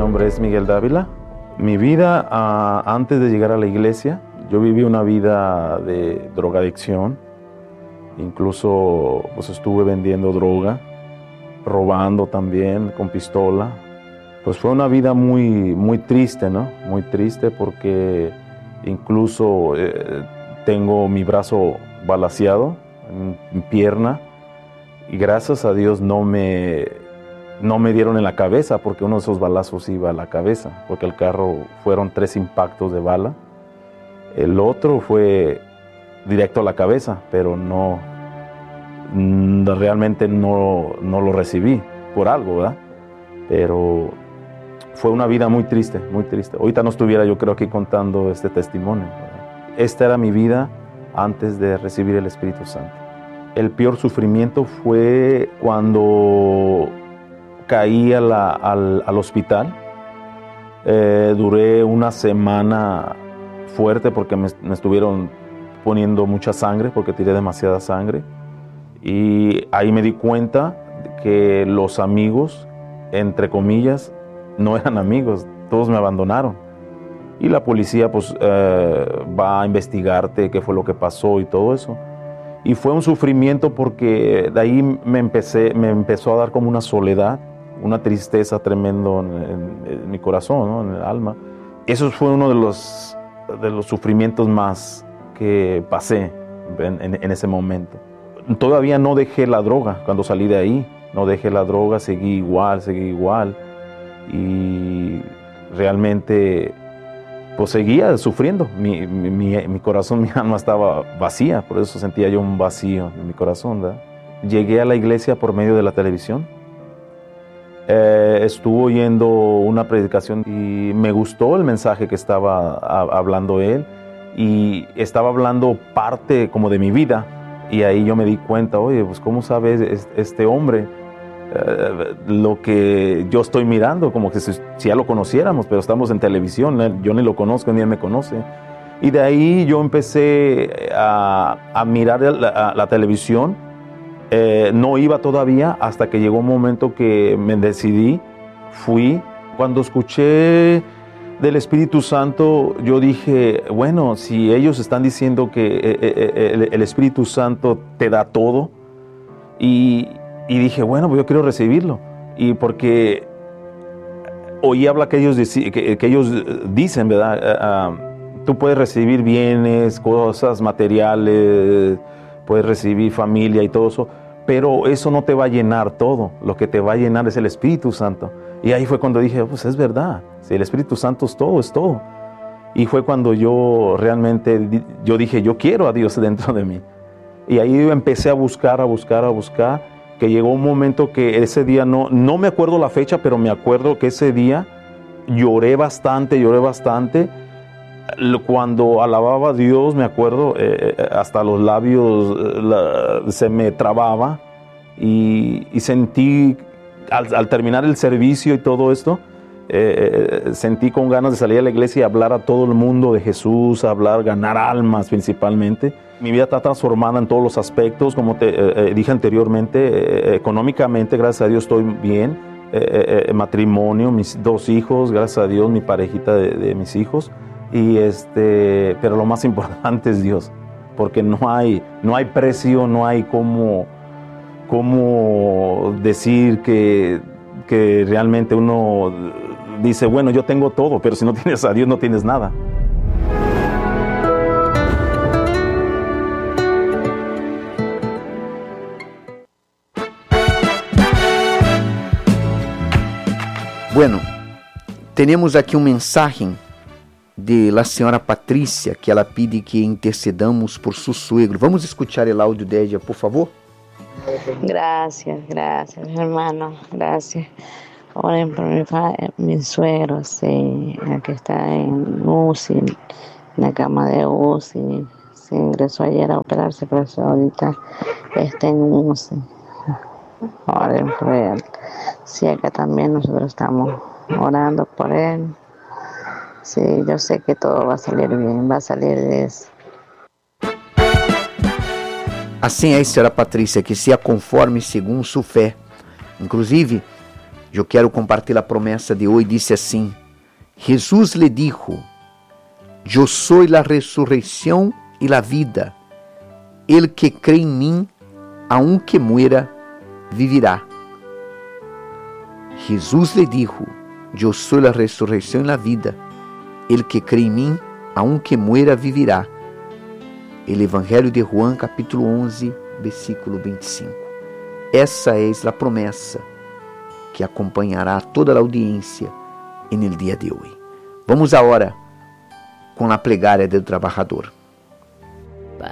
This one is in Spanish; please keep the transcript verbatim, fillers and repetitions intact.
nombre es Miguel Dávila. Mi vida uh, antes de llegar a la iglesia, yo viví una vida de drogadicción. Incluso pues, estuve vendiendo droga, robando también con pistola. Pues fue una vida muy, muy triste, ¿no? Muy triste porque incluso eh, tengo mi brazo balaceado en mi pierna y gracias a Dios no me, no me dieron en la cabeza porque uno de esos balazos iba a la cabeza, porque el carro fueron tres impactos de bala. El otro fue directo a la cabeza, pero no, realmente no, no lo recibí por algo, ¿verdad? Pero fue una vida muy triste, muy triste. Ahorita no estuviera yo creo aquí contando este testimonio, ¿verdad? Esta era mi vida antes de recibir el Espíritu Santo. El peor sufrimiento fue cuando caí a la, al, al hospital. Eh, duré una semana fuerte porque me, me estuvieron poniendo mucha sangre, porque tiré demasiada sangre. Y ahí me di cuenta que los amigos, entre comillas, no eran amigos, todos me abandonaron. Y la policía pues eh, va a investigarte qué fue lo que pasó y todo eso. Y fue un sufrimiento porque de ahí me, empecé, me empezó a dar como una soledad, una tristeza tremenda en, en, en mi corazón, ¿no? En el alma. Eso fue uno de los, de los sufrimientos más que pasé en, en, en ese momento. Todavía no dejé la droga cuando salí de ahí, no dejé la droga, seguí igual, seguí igual. Y realmente pues seguía sufriendo, mi, mi, mi, mi corazón, mi alma estaba vacía, por eso sentía yo un vacío en mi corazón, ¿verdad? Llegué a la iglesia por medio de la televisión, eh, estuve oyendo una predicación y me gustó el mensaje que estaba a, hablando él y estaba hablando parte como de mi vida y ahí yo me di cuenta, oye, pues cómo sabe este hombre Uh, lo que yo estoy mirando, como que si, si ya lo conociéramos, pero estamos en televisión, ¿eh? Yo ni lo conozco, ni él me conoce. Y de ahí yo empecé a, a mirar la, la televisión, eh, no iba todavía hasta que llegó un momento que me decidí, fui. Cuando escuché del Espíritu Santo, yo dije, bueno, si ellos están diciendo que eh, eh, el, el Espíritu Santo te da todo, y Y dije, bueno, pues yo quiero recibirlo. Y porque oí hablar que ellos, que, que ellos dicen, ¿verdad? Uh, uh, tú puedes recibir bienes, cosas materiales, puedes recibir familia y todo eso, pero eso no te va a llenar todo. Lo que te va a llenar es el Espíritu Santo. Y ahí fue cuando dije, pues es verdad. Si el Espíritu Santo es todo, es todo. Y fue cuando yo realmente, yo dije, yo quiero a Dios dentro de mí. Y ahí empecé a buscar, a buscar, a buscar. Que llegó un momento que ese día, no, no me acuerdo la fecha, pero me acuerdo que ese día lloré bastante, lloré bastante. Cuando alababa a Dios, me acuerdo, eh, hasta los labios eh, la, se me trababa y, y sentí, al, al terminar el servicio y todo esto, eh, sentí con ganas de salir a la iglesia y hablar a todo el mundo de Jesús, hablar, ganar almas principalmente. Mi vida está transformada en todos los aspectos, como te eh, dije anteriormente, eh, económicamente, gracias a Dios estoy bien, eh, eh, matrimonio, mis dos hijos, gracias a Dios, mi parejita de, de mis hijos, y este, pero lo más importante es Dios, porque no hay, no hay precio, no hay cómo, cómo decir que, que realmente uno dice, bueno, yo tengo todo, pero si no tienes a Dios no tienes nada. Bueno, temos aqui um mensagem de la senhora Patrícia, que ela pede que intercedamos por su suegro. Vamos escuchar el audio de ella, por favor. Gracias, gracias, hermano, gracias. Oren por mi, mi suegro, sí, que está en U C I, en la cama de U C I. Se ingresó ayer a operarse, pero ahorita está en U C I. Oren por él. Sí, acá también nosotros estamos orando por él. Sí, yo sé que todo va a salir bien, va a salir de eso. Assim é, senhora Patrícia, que se conforme segundo sua fé. Inclusive, Eu quero compartilhar a promessa de hoje. Disse assim: Jesus lhe dijo: Eu sou a ressurreição e a vida. El que crê em mim, aunque muera, vivirá. Jesus lhe dijo: Eu sou a ressurreição e a vida. El que crê em mim, aunque muera, vivirá. El Evangelho de Juan, capítulo onze, versículo vinte e cinco. Essa é a promessa que acompanhará toda a audiência no dia de hoje. Vamos agora com a plegária do trabalhador.